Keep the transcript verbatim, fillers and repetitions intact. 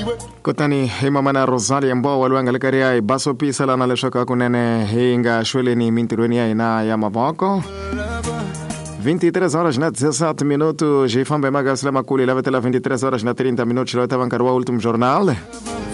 kutani imamana Rosalia ambao waliangalia ria baso pisa la naleshoka kunene hinga shule ni mintirweni ya ina ya maboko vinte e três horas na dezessete minutos e famba maga slama kuli leva tela vinte e três horas na trinta minutos leva tavancar o último jornal